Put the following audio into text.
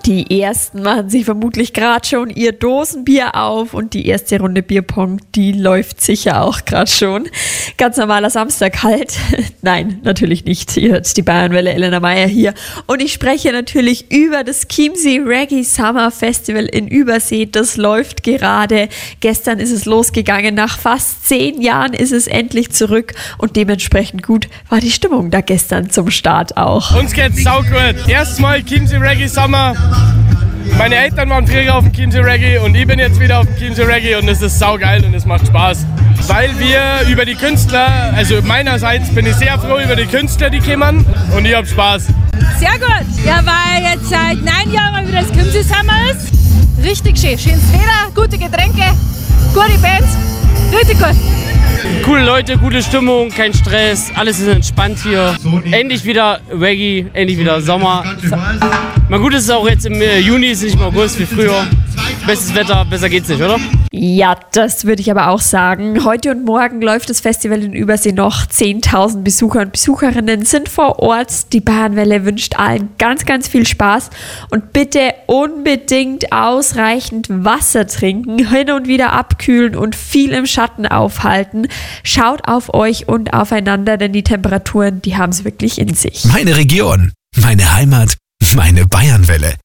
Die ersten machen sich vermutlich gerade schon ihr Dosenbier auf und die erste Runde Bierpong, die läuft sicher auch gerade schon. Ganz normaler Samstag halt. Nein, natürlich nicht. Ihr hört die Bayernwelle, Elena Meyer hier. Und ich spreche natürlich über das Chiemsee Reggae Summer Festival in Übersee. Das läuft gerade. Gestern ist es losgegangen. Nach fast 10 Jahren ist es endlich zurück. Und dementsprechend gut war die Stimmung da gestern zum Start auch. Uns geht's saugut. Erstmal Chiemsee Reggae Summer. Meine Eltern waren früher auf dem Chiemsee Reggae und ich bin jetzt wieder auf dem Chiemsee Reggae und es ist saugeil und es macht Spaß. Weil wir über die Künstler, also meinerseits bin ich sehr froh über die Künstler, die kommen und ich hab Spaß. Sehr gut. Ja, weil jetzt seit 9 Jahren mal wieder das Chiemsee Summer ist. Richtig schön. Schönes Wetter, gute Getränke, gute Bands. Richtig gut. Coole Leute, gute Stimmung, kein Stress, alles ist entspannt hier. Endlich wieder Reggae, endlich wieder Sommer. Mal gut, ist es auch jetzt im Juni, ist nicht im August wie früher. Bestes Wetter, besser geht's nicht, oder? Ja, das würde ich aber auch sagen. Heute und morgen läuft das Festival in Übersee noch. 10.000 Besucher und Besucherinnen sind vor Ort. Die Bayernwelle wünscht allen ganz, ganz viel Spaß. Und bitte unbedingt ausreichend Wasser trinken, hin und wieder abkühlen und viel im Schatten aufhalten. Schaut auf euch und aufeinander, denn die Temperaturen, die haben es wirklich in sich. Meine Region, meine Heimat, meine Bayernwelle.